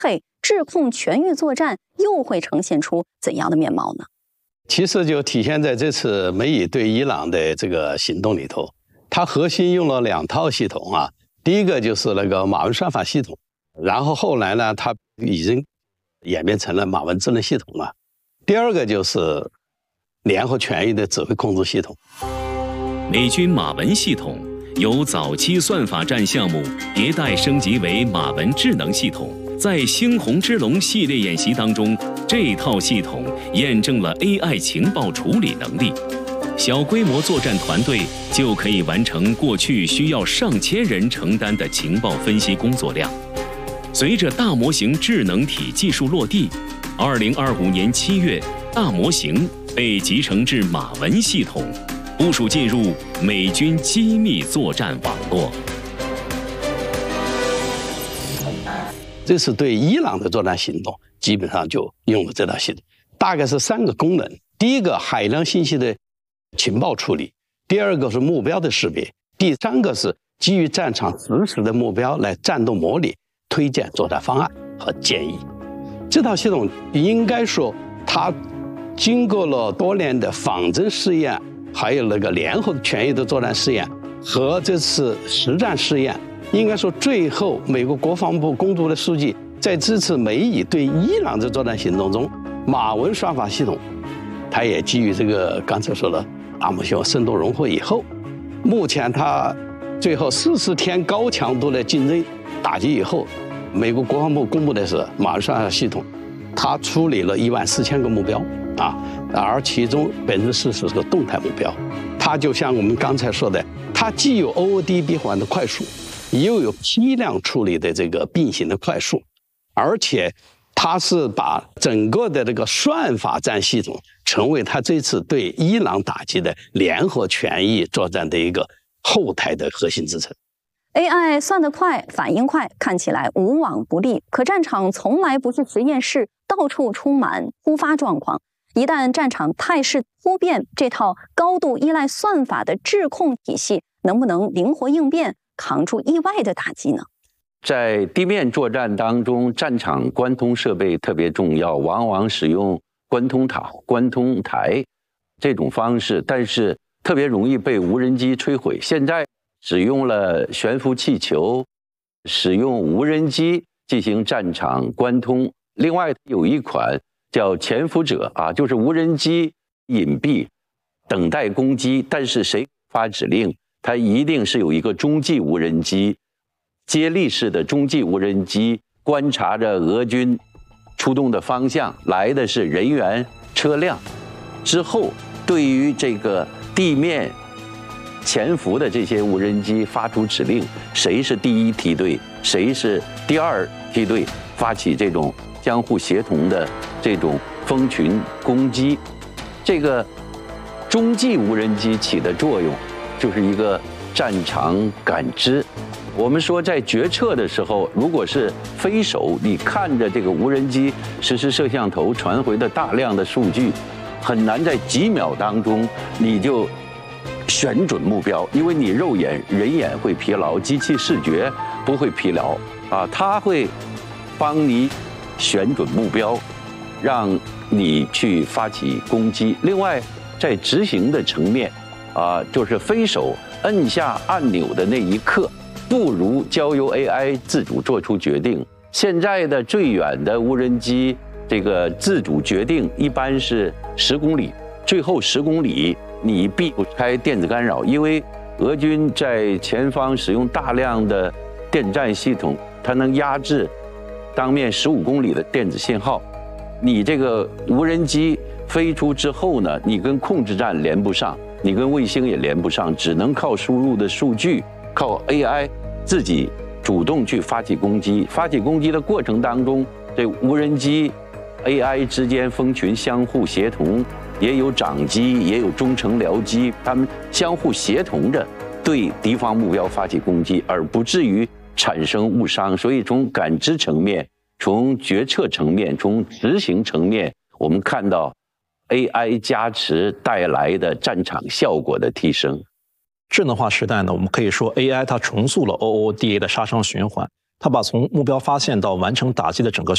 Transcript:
配制控全域作战又会呈现出怎样的面貌呢？ 其实就体现在这次美以对伊朗的这个行动里头，它核心用了2套系统啊。第一个就是那个马文算法系统，然后后来呢，它已经演变成了马文智能系统了。第二个就是联合全域的指挥控制系统。 美军马文系统由早期算法战项目迭代升级为马文智能系统，在猩红之龙系列演习当中，这套系统验证了 AI 情报处理能力。小规模作战团队就可以完成过去需要上千人承担的情报分析工作量。随着大模型智能体技术落地，2025年7月，大模型被集成至马文系统，部署进入美军机密作战网络。 这次对伊朗的作战行动，基本上就用了这套系统，大概是3个功能。第一个，海量信息的情报处理；第二个是目标的识别；第3个是基于战场实时的目标来战斗模拟，推荐作战方案和建议。这套系统应该说，它经过了多年的仿真试验，还有那个联合全域的作战试验和这次实战试验，应该说最后美国国防部公布的数据，在这次美以对伊朗的作战行动中，马文算法系统它也基于这个刚才说的大模型深度融合以后，目前它最后40天高强度的竞争打击以后，美国国防部公布的是马文算法系统，它处理了14000个目标啊，而其中40%是个动态目标。它就像我们刚才说的，它既有 OODB 环的快速，又有批量处理的这个并行的快速，而且它是把整个的这个算法战系统成为它这次对伊朗打击的联合全域作战的一个后台的核心支撑。 AI 算得快，反应快，看起来无往不利。可战场从来不是实验室，到处充满突发状况。一旦战场态势突变，这套高度依赖算法的制控体系能不能灵活应变，扛住意外的打击呢？ 在地面作战当中，战场关通设备特别重要，往往使用关通塔、关通台这种方式，但是特别容易被无人机摧毁。现在使用了悬浮气球，使用无人机进行战场关通。另外有一款叫潜伏者啊，就是无人机隐蔽等待攻击，但是谁发指令，它一定是有一个中继无人机，接力式的中继无人机观察着俄军出动的方向，来的是人员车辆，之后对于这个地面潜伏的这些无人机发出指令，谁是第一梯队，谁是第2梯队，发起这种相互协同的这种蜂群攻击。这个中继无人机起的作用就是一个战场感知。我们说在决策的时候，如果是飞手，你看着这个无人机实时摄像头传回的大量的数据，很难在几秒当中你就选准目标，因为你肉眼人眼会疲劳，机器视觉不会疲劳啊，它会帮你选准目标，让你去发起攻击。另外在执行的层面啊，就是飞手摁下按钮的那一刻，不如交由 AI 自主做出决定。现在的最远的无人机这个自主决定一般是10公里，最后10公里你避不开电子干扰，因为俄军在前方使用大量的电战系统，它能压制当面15公里的电子信号。你这个无人机飞出之后呢，你跟控制站连不上，你跟卫星也连不上，只能靠输入的数据，靠 AI 自己主动去发起攻击。发起攻击的过程当中，这无人机 AI 之间蜂群相互协同，也有长机，也有中程僚机，他们相互协同着对敌方目标发起攻击，而不至于产生误伤。所以从感知层面，从决策层面，从执行层面，我们看到 AI 加持带来的战场效果的提升。 智能化时代呢，我们可以说 AI 它重塑了 OODA 的杀伤循环，它把从目标发现到完成打击的整个